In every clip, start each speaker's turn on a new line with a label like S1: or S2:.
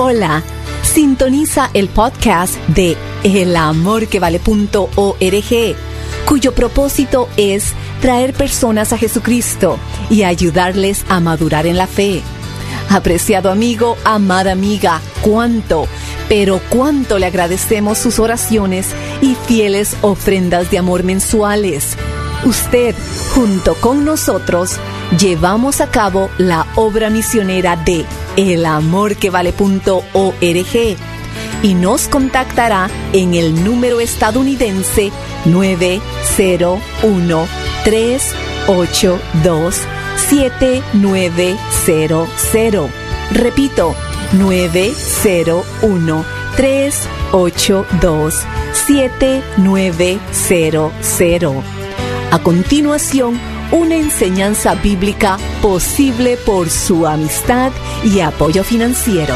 S1: Hola, sintoniza el podcast de elamorquevale.org, cuyo propósito es traer personas a Jesucristo y ayudarles a madurar en la fe. Apreciado amigo, amada amiga, cuánto le agradecemos sus oraciones y fieles ofrendas de amor mensuales. Usted, junto con nosotros, llevamos a cabo la obra misionera de elamorquevale.org y nos contactará en el número estadounidense 901-382-7900. Repito, 901-382-7900. A continuación, una enseñanza bíblica posible por su amistad y apoyo financiero.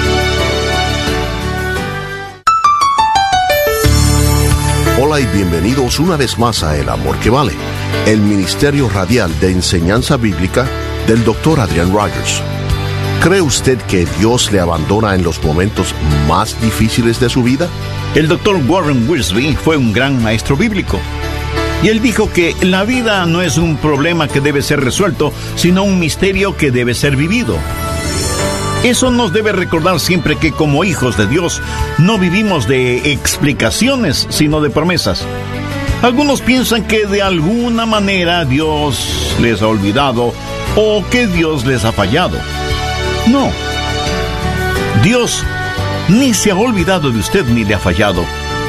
S2: Hola y bienvenidos una vez más a El Amor que Vale, el ministerio radial de enseñanza bíblica del Dr. Adrian Rogers. ¿Cree usted que Dios le abandona en los momentos más difíciles de su vida?
S3: El Dr. Warren Wiersbe fue un gran maestro bíblico. Y él dijo que la vida no es un problema que debe ser resuelto, sino un misterio que debe ser vivido. Eso nos debe recordar siempre que como hijos de Dios no vivimos de explicaciones, sino de promesas. Algunos piensan que de alguna manera Dios les ha olvidado o que Dios les ha fallado. No. Dios ni se ha olvidado de usted ni le ha fallado.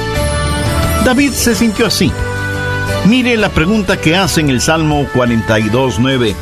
S3: David se sintió así. Mire la pregunta que hace en el Salmo 42:9.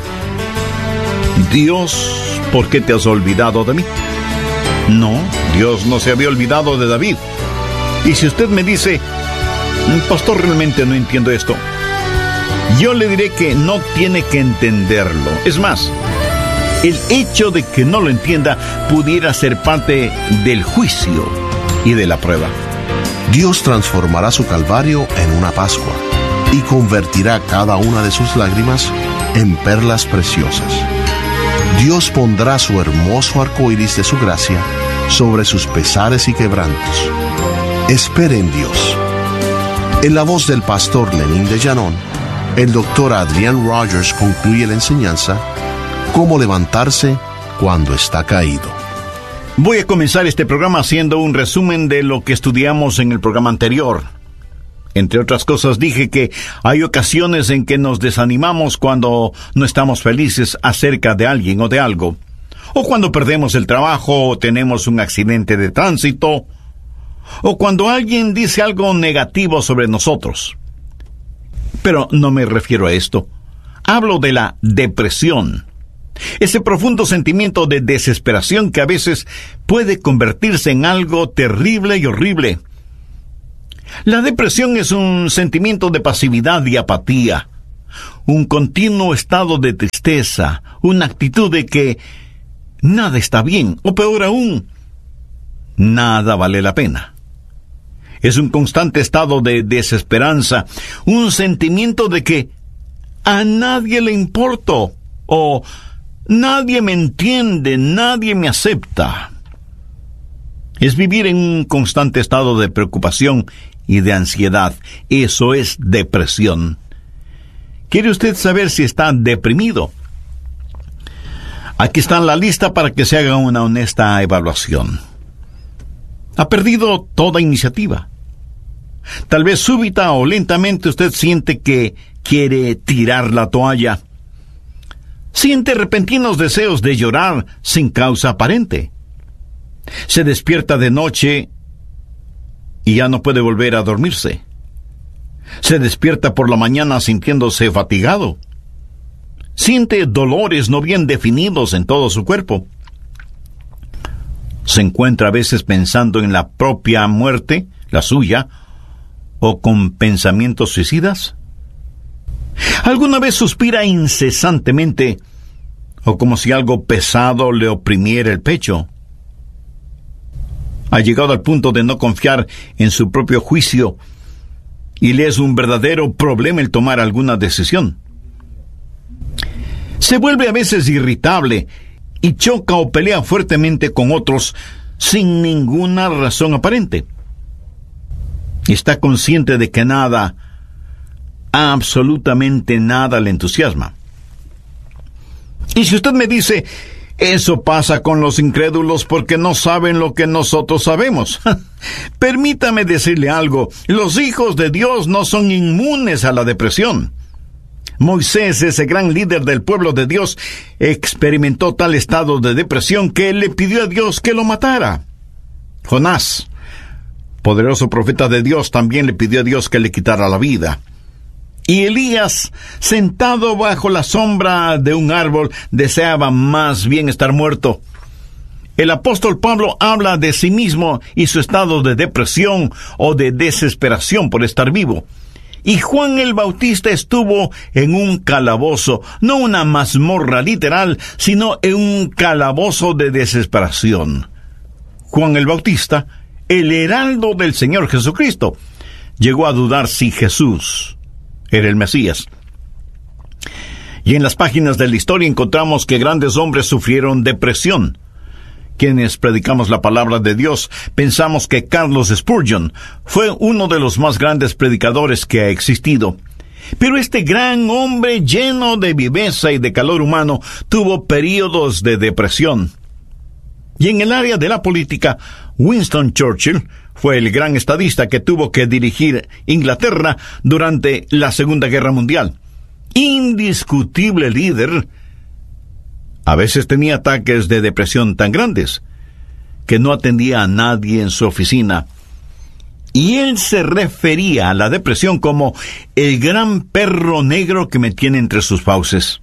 S3: Dios, ¿por qué te has olvidado de mí? No, Dios no se había olvidado de David. Y si usted me dice, pastor, realmente no entiendo esto, yo le diré que no tiene que entenderlo. Es más, el hecho de que no lo entienda pudiera ser parte del juicio y de la prueba.
S2: Dios transformará su calvario en una Pascua y convertirá cada una de sus lágrimas en perlas preciosas. Dios pondrá su hermoso arco iris de su gracia sobre sus pesares y quebrantos. Espere en Dios. En la voz del pastor Lenín de Llanón, el Dr. Adrian Rogers concluye la enseñanza: cómo levantarse cuando está caído.
S3: Voy a comenzar este programa haciendo un resumen de lo que estudiamos en el programa anterior. Entre otras cosas, dije que hay ocasiones en que nos desanimamos cuando no estamos felices acerca de alguien o de algo, o cuando perdemos el trabajo o tenemos un accidente de tránsito, o cuando alguien dice algo negativo sobre nosotros. Pero no me refiero a esto. Hablo de la depresión. Ese profundo sentimiento de desesperación que a veces puede convertirse en algo terrible y horrible. La depresión es un sentimiento de pasividad y apatía, un continuo estado de tristeza, una actitud de que nada está bien, o peor aún, nada vale la pena. Es un constante estado de desesperanza, un sentimiento de que a nadie le importo, o nadie me entiende, nadie me acepta. Es vivir en un constante estado de preocupación y de ansiedad. Eso es depresión. ¿Quiere usted saber si está deprimido? Aquí está la lista para que se haga una honesta evaluación. Ha perdido toda iniciativa. Tal vez súbita o lentamente usted siente que quiere tirar la toalla. Siente repentinos deseos de llorar sin causa aparente. Se despierta de noche y ya no puede volver a dormirse. Se despierta por la mañana sintiéndose fatigado. Siente dolores no bien definidos en todo su cuerpo. Se encuentra a veces pensando en la propia muerte, la suya, o con pensamientos suicidas. ¿Alguna vez suspira incesantemente o como si algo pesado le oprimiera el pecho? Ha llegado al punto de no confiar en su propio juicio y le es un verdadero problema el tomar alguna decisión. Se vuelve a veces irritable y choca o pelea fuertemente con otros sin ninguna razón aparente. Está consciente de que nada, absolutamente nada le entusiasma. Y si usted me dice, eso pasa con los incrédulos porque no saben lo que nosotros sabemos. Permítame decirle algo, los hijos de Dios no son inmunes a la depresión. Moisés, ese gran líder del pueblo de Dios, experimentó tal estado de depresión que le pidió a Dios que lo matara. Jonás, poderoso profeta de Dios, también le pidió a Dios que le quitara la vida. Y Elías, sentado bajo la sombra de un árbol, deseaba más bien estar muerto. El apóstol Pablo habla de sí mismo y su estado de depresión o de desesperación por estar vivo. Y Juan el Bautista estuvo en un calabozo, no una mazmorra literal, sino en un calabozo de desesperación. Juan el Bautista, el heraldo del Señor Jesucristo, llegó a dudar si Jesús era el Mesías. Y en las páginas de la historia encontramos que grandes hombres sufrieron depresión. Quienes predicamos la palabra de Dios pensamos que Carlos Spurgeon fue uno de los más grandes predicadores que ha existido. Pero este gran hombre lleno de viveza y de calor humano tuvo períodos de depresión. Y en el área de la política, Winston Churchill fue el gran estadista que tuvo que dirigir Inglaterra durante la Segunda Guerra Mundial. Indiscutible líder. A veces tenía ataques de depresión tan grandes que no atendía a nadie en su oficina. Y él se refería a la depresión como el gran perro negro que me tiene entre sus fauces.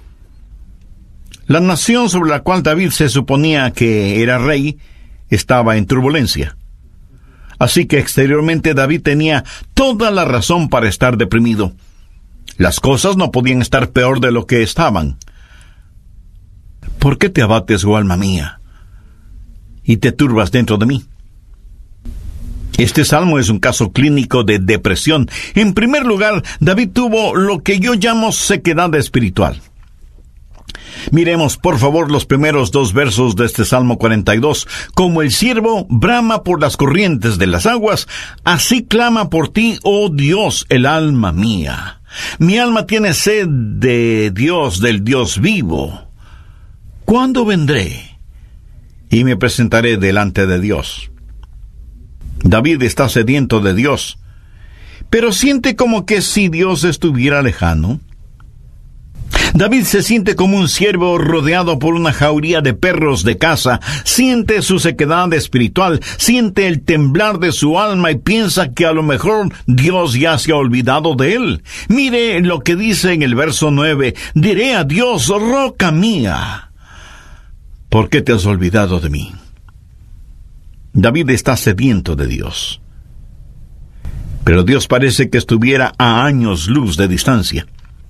S3: La nación sobre la cual David se suponía que era rey estaba en turbulencia. Así que exteriormente David tenía toda la razón para estar deprimido. Las cosas no podían estar peor de lo que estaban. ¿Por qué te abates, oh alma mía, y te turbas dentro de mí? Este salmo es un caso clínico de depresión. En primer lugar, David tuvo lo que yo llamo sequedad espiritual. Miremos, por favor, los primeros 2 versos de este Salmo 42. Como el ciervo brama por las corrientes de las aguas, así clama por ti, oh Dios, el alma mía. Mi alma tiene sed de Dios, del Dios vivo. ¿Cuándo vendré y me presentaré delante de Dios? David está sediento de Dios, pero siente como que si Dios estuviera lejano. David se siente como un ciervo rodeado por una jauría de perros de caza, siente su sequedad espiritual, siente el temblar de su alma y piensa que a lo mejor Dios ya se ha olvidado de él. Mire lo que dice en el verso 9, diré a Dios, roca mía, ¿por qué te has olvidado de mí? David está sediento de Dios, pero Dios parece que estuviera a años luz de distancia.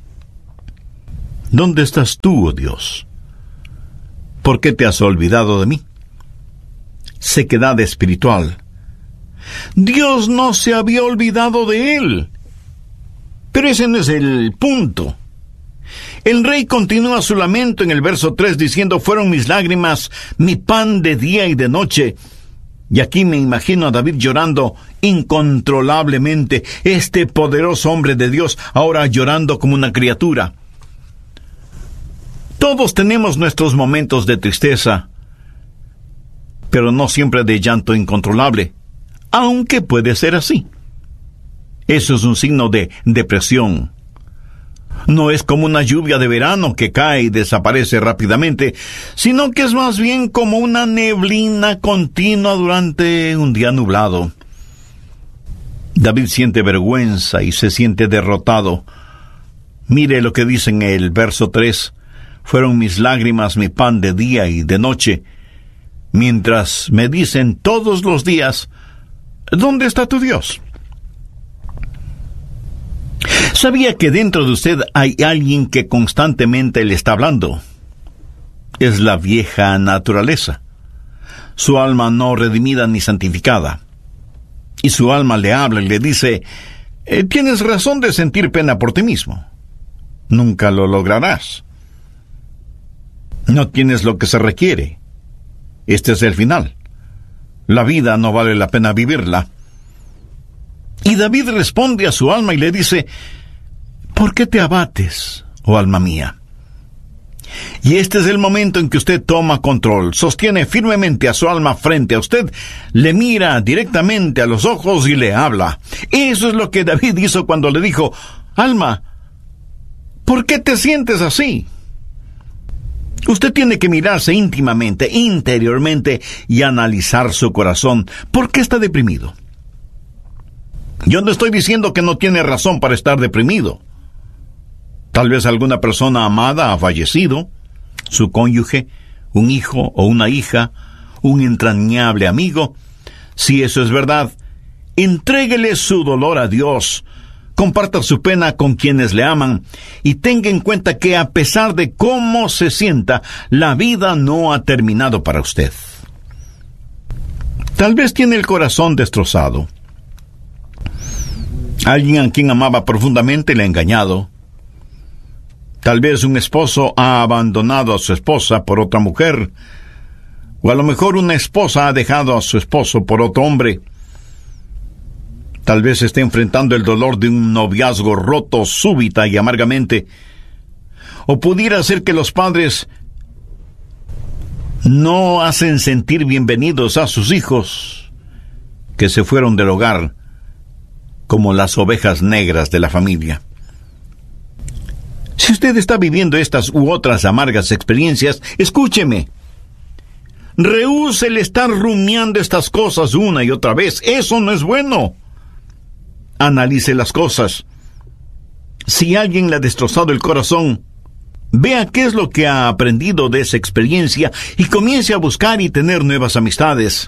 S3: ¿Dónde estás tú, oh Dios? ¿Por qué te has olvidado de mí? Sequedad espiritual. Dios no se había olvidado de él. Pero ese no es el punto. El rey continúa su lamento en el verso 3 diciendo, fueron mis lágrimas, mi pan de día y de noche. Y aquí me imagino a David llorando incontrolablemente, este poderoso hombre de Dios ahora llorando como una criatura. Todos tenemos nuestros momentos de tristeza, pero no siempre de llanto incontrolable, aunque puede ser así. Eso es un signo de depresión. No es como una lluvia de verano que cae y desaparece rápidamente, sino que es más bien como una neblina continua durante un día nublado. David siente vergüenza y se siente derrotado. Mire lo que dice en el verso 3. Fueron mis lágrimas mi pan de día y de noche, mientras me dicen todos los días, ¿dónde está tu Dios? ¿Sabía que dentro de usted hay alguien que constantemente le está hablando? Es la vieja naturaleza, su alma no redimida ni santificada. Y su alma le habla y le dice, tienes razón de sentir pena por ti mismo. Nunca lo lograrás. No tienes lo que se requiere. Este es el final. la vida no vale la pena vivirla. Y David responde a su alma y le dice: ¿por qué te abates, oh alma mía? Y este es el momento en que usted toma control, sostiene firmemente a su alma frente a usted, le mira directamente a los ojos y le habla. Eso es lo que David hizo cuando le dijo: alma, ¿por qué te sientes así? Usted tiene que mirarse íntimamente, interiormente, y analizar su corazón. ¿Por qué está deprimido? Yo no estoy diciendo que no tiene razón para estar deprimido. Tal vez alguna persona amada ha fallecido, su cónyuge, un hijo o una hija, un entrañable amigo. Si eso es verdad, entréguele su dolor a Dios, comparta su pena con quienes le aman y tenga en cuenta que a pesar de cómo se sienta, la vida no ha terminado para usted. Tal vez tiene el corazón destrozado. Alguien a quien amaba profundamente le ha engañado. Tal vez un esposo ha abandonado a su esposa por otra mujer, o a lo mejor una esposa ha dejado a su esposo por otro hombre. Tal vez esté enfrentando el dolor de un noviazgo roto súbita y amargamente, o pudiera ser que los padres no hacen sentir bienvenidos a sus hijos que se fueron del hogar como las ovejas negras de la familia. Si usted está viviendo estas u otras amargas experiencias, escúcheme. Rehúse el estar rumiando estas cosas una y otra vez. Eso no es bueno. Analice las cosas. Si alguien le ha destrozado el corazón, vea qué es lo que ha aprendido de esa experiencia y comience a buscar y tener nuevas amistades.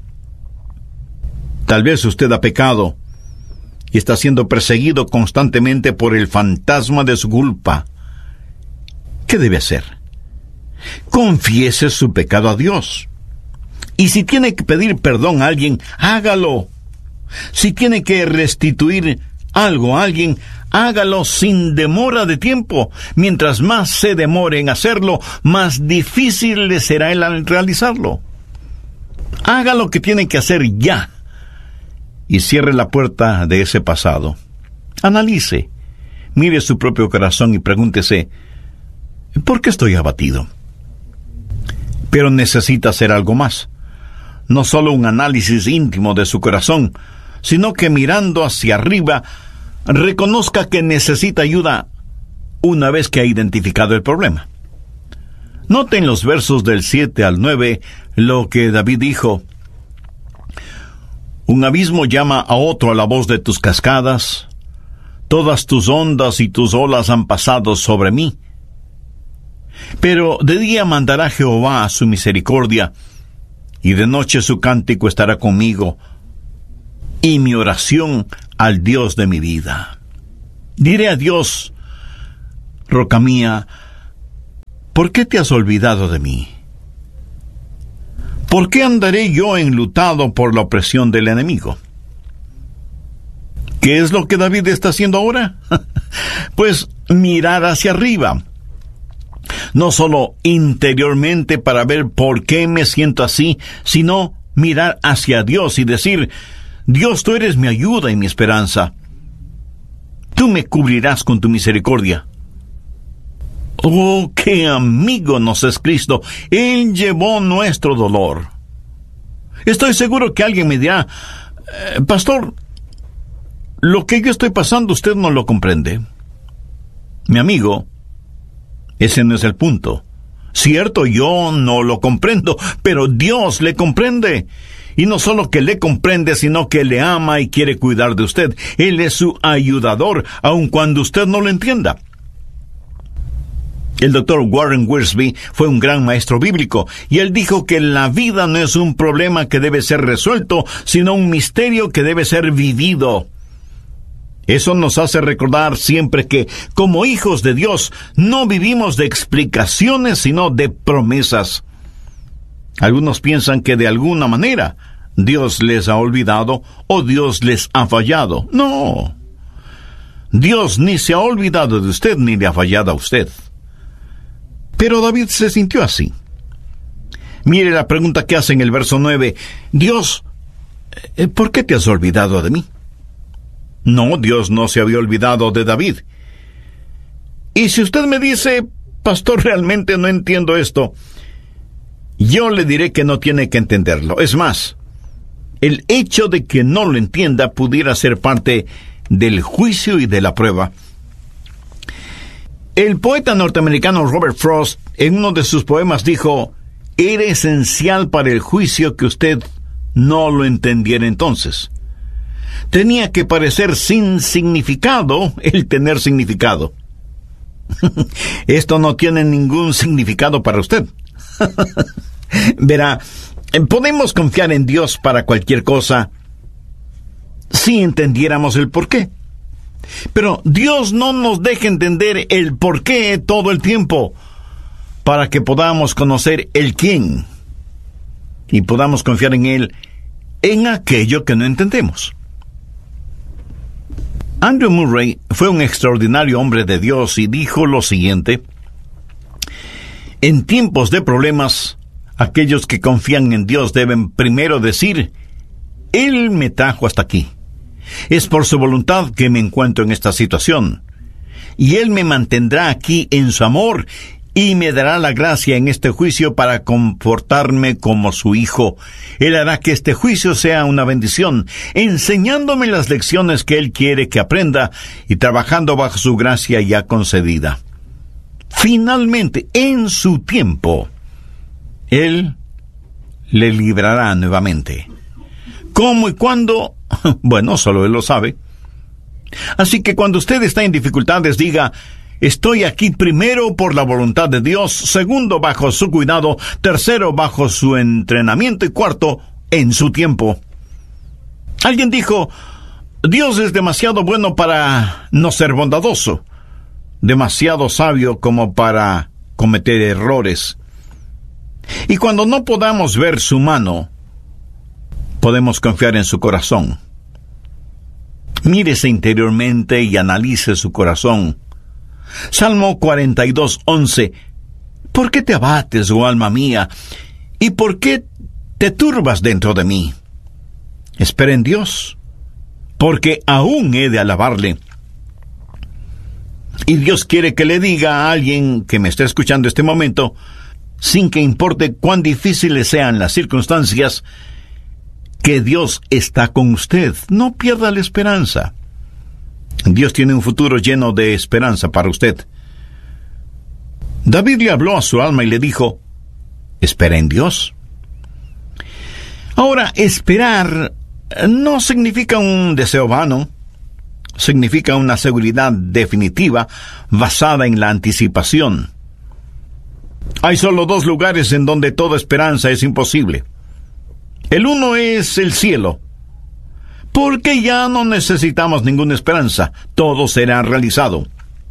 S3: Tal vez usted ha pecado y está siendo perseguido constantemente por el fantasma de su culpa. ¿Qué debe hacer? Confiese su pecado a Dios. Y si tiene que pedir perdón a alguien, hágalo. Si tiene que restituir algo a alguien, hágalo sin demora de tiempo. Mientras más se demore en hacerlo, más difícil le será el realizarlo. Haga lo que tiene que hacer ya. Y cierre la puerta de ese pasado. Analice, mire su propio corazón y pregúntese: ¿por qué estoy abatido? Pero necesita hacer algo más. No solo un análisis íntimo de su corazón, sino que mirando hacia arriba, reconozca que necesita ayuda una vez que ha identificado el problema. Noten los versos del 7 al 9 lo que David dijo: un abismo llama a otro a la voz de tus cascadas, todas tus ondas y tus olas han pasado sobre mí. Pero de día mandará Jehová su misericordia, y de noche su cántico estará conmigo, y mi oración al Dios de mi vida. Diré a Dios: roca mía, ¿por qué te has olvidado de mí? ¿Por qué andaré yo enlutado por la opresión del enemigo? ¿Qué es lo que David está haciendo ahora? Pues mirar hacia arriba. No solo interiormente para ver por qué me siento así, sino mirar hacia Dios y decir: Dios, tú eres mi ayuda y mi esperanza. Tú me cubrirás con tu misericordia. Oh, qué amigo nos es Cristo. Él llevó nuestro dolor. Estoy seguro que alguien me dirá: pastor, lo que yo estoy pasando usted no lo comprende. Mi amigo, ese no es el punto. Cierto, yo no lo comprendo, pero Dios le comprende. Y no solo que le comprende, sino que le ama y quiere cuidar de usted. Él es su ayudador, aun cuando usted no lo entienda. El doctor Warren Wiersbe fue un gran maestro bíblico, y él dijo que la vida no es un problema que debe ser resuelto, sino un misterio que debe ser vivido. Eso nos hace recordar siempre que, como hijos de Dios, no vivimos de explicaciones, sino de promesas. Algunos piensan que de alguna manera Dios les ha olvidado o Dios les ha fallado. No. Dios ni se ha olvidado de usted ni le ha fallado a usted. Pero David se sintió así. Mire la pregunta que hace en el verso 9. Dios, ¿por qué te has olvidado de mí? No, Dios no se había olvidado de David. Y si usted me dice, pastor, realmente no entiendo esto, yo le diré que no tiene que entenderlo. Es más, el hecho de que no lo entienda pudiera ser parte del juicio y de la prueba. El poeta norteamericano Robert Frost, en uno de sus poemas, dijo: era esencial para el juicio que usted no lo entendiera entonces. Tenía que parecer sin significado el tener significado. Esto no tiene ningún significado para usted. Verá, podemos confiar en Dios para cualquier cosa si entendiéramos el porqué. Pero Dios no nos deja entender el porqué todo el tiempo, para que podamos conocer el quién y podamos confiar en Él en aquello que no entendemos. Andrew Murray fue un extraordinario hombre de Dios y dijo lo siguiente: en tiempos de problemas, aquellos que confían en Dios deben primero decir: Él me trajo hasta aquí. Es por su voluntad que me encuentro en esta situación, y Él me mantendrá aquí en su amor y me dará la gracia en este juicio para comportarme como su hijo. Él hará que este juicio sea una bendición, enseñándome las lecciones que Él quiere que aprenda y trabajando bajo su gracia ya concedida. Finalmente, en su tiempo, Él le librará nuevamente. ¿Cómo y cuándo? Bueno, solo Él lo sabe. Así que cuando usted está en dificultades, diga: estoy aquí primero por la voluntad de Dios, segundo bajo su cuidado, tercero bajo su entrenamiento y cuarto en su tiempo. Alguien dijo: Dios es demasiado bueno para no ser bondadoso, demasiado sabio como para cometer errores. Y cuando no podamos ver su mano, podemos confiar en su corazón. Mírese interiormente y analice su corazón. Salmo 42:11. ¿Por qué te abates, oh alma mía? ¿Y por qué te turbas dentro de mí? Espera en Dios, porque aún he de alabarle. Y Dios quiere que le diga a alguien que me esté escuchando este momento, sin que importe cuán difíciles sean las circunstancias, que Dios está con usted. No pierda la esperanza. Dios tiene un futuro lleno de esperanza para usted. David le habló a su alma y le dijo: espera en Dios. Ahora, esperar no significa un deseo vano. Significa una seguridad definitiva basada en la anticipación. Hay solo dos lugares en donde toda esperanza es imposible. El uno es el cielo, porque ya no necesitamos ninguna esperanza, todo será realizado.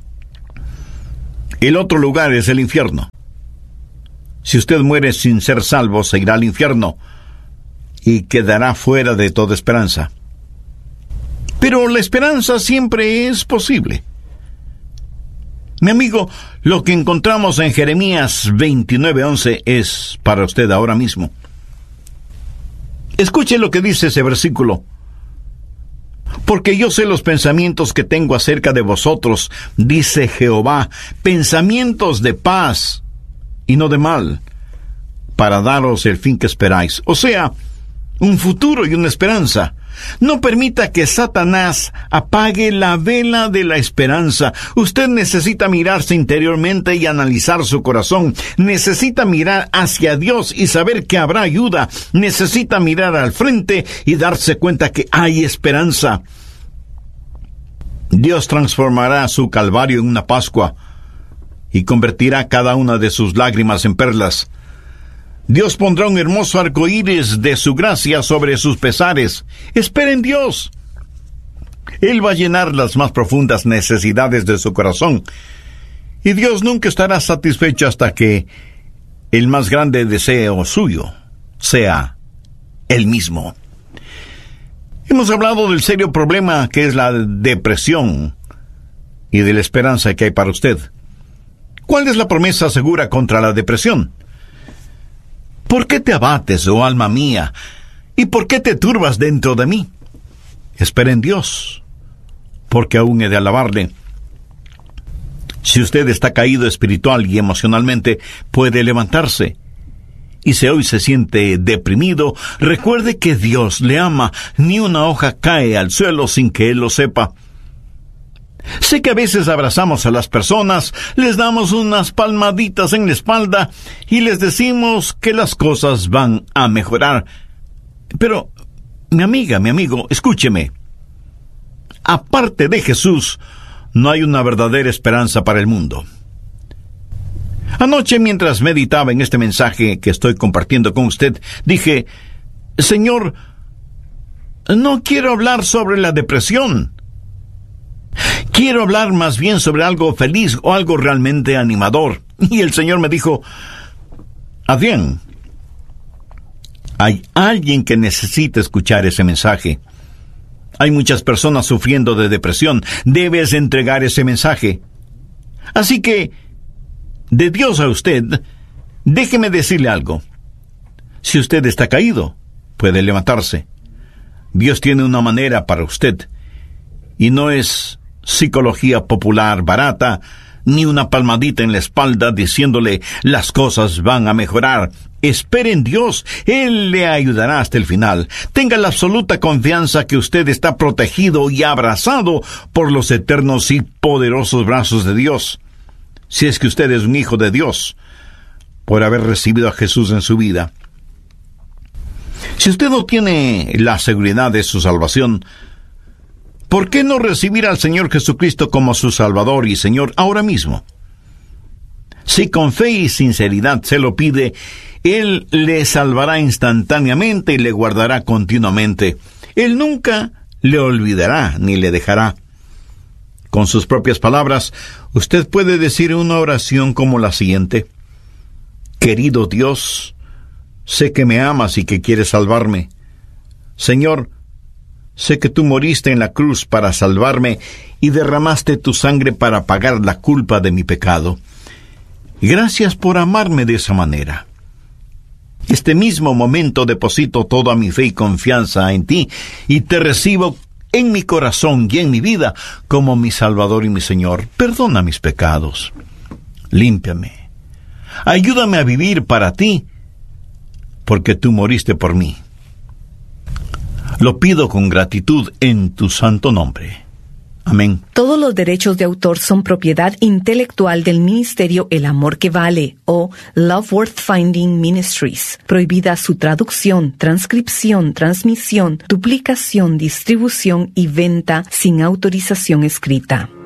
S3: El otro lugar es el infierno. Si usted muere sin ser salvo, se irá al infierno y quedará fuera de toda esperanza. Pero la esperanza siempre es posible. Mi amigo, lo que encontramos en Jeremías 29:11 es para usted ahora mismo. Escuche lo que dice ese versículo. Porque yo sé los pensamientos que tengo acerca de vosotros, dice Jehová, pensamientos de paz y no de mal, para daros el fin que esperáis. O sea, un futuro y una esperanza. No permita que Satanás apague la vela de la esperanza. Usted necesita mirarse interiormente y analizar su corazón. Necesita mirar hacia Dios y saber que habrá ayuda. Necesita mirar al frente y darse cuenta que hay esperanza. Dios transformará su calvario en una Pascua y convertirá cada una de sus lágrimas en perlas. Dios pondrá un hermoso arco iris de su gracia sobre sus pesares. Espera en Dios. Él va a llenar las más profundas necesidades de su corazón. Y Dios nunca estará satisfecho hasta que el más grande deseo suyo sea Él mismo. Hemos hablado del serio problema que es la depresión y de la esperanza que hay para usted. ¿Cuál es la promesa segura contra la depresión? ¿Por qué te abates, oh alma mía? ¿Y por qué te turbas dentro de mí? Espera en Dios, porque aún he de alabarle. Si usted está caído espiritual y emocionalmente, puede levantarse. Y si hoy se siente deprimido, recuerde que Dios le ama. Ni una hoja cae al suelo sin que Él lo sepa. Sé que a veces abrazamos a las personas, les damos unas palmaditas en la espalda y les decimos que las cosas van a mejorar. Pero, mi amiga, mi amigo, escúcheme. Aparte de Jesús, no hay una verdadera esperanza para el mundo. Anoche, mientras meditaba en este mensaje que estoy compartiendo con usted, dije, Señor, no quiero hablar sobre la depresión. Quiero hablar más bien sobre algo feliz o algo realmente animador. Y el Señor me dijo, Adrián, hay alguien que necesita escuchar ese mensaje. Hay muchas personas sufriendo de depresión. Debes entregar ese mensaje. Así que, de Dios a usted, déjeme decirle algo. Si usted está caído, puede levantarse. Dios tiene una manera para usted. Y no es psicología popular barata, ni una palmadita en la espalda diciéndole las cosas van a mejorar. Espere en Dios, Él le ayudará hasta el final. Tenga la absoluta confianza que usted está protegido y abrazado por los eternos y poderosos brazos de Dios. Si es que usted es un hijo de Dios, por haber recibido a Jesús en su vida. Si usted no tiene la seguridad de su salvación, ¿por qué no recibir al Señor Jesucristo como su Salvador y Señor ahora mismo? Si con fe y sinceridad se lo pide, Él le salvará instantáneamente y le guardará continuamente. Él nunca le olvidará ni le dejará. Con sus propias palabras, usted puede decir una oración como la siguiente. Querido Dios, sé que me amas y que quieres salvarme. Señor, sé que tú moriste en la cruz para salvarme y derramaste tu sangre para pagar la culpa de mi pecado. Gracias por amarme de esa manera. Este mismo momento deposito toda mi fe y confianza en ti y te recibo en mi corazón y en mi vida como mi Salvador y mi Señor. Perdona mis pecados. Límpiame. Ayúdame a vivir para ti, porque tú moriste por mí. Lo pido con gratitud en tu santo nombre. Amén.
S1: Todos los derechos de autor son propiedad intelectual del Ministerio El Amor que Vale o Love Worth Finding Ministries. Prohibida su traducción, transcripción, transmisión, duplicación, distribución y venta sin autorización escrita.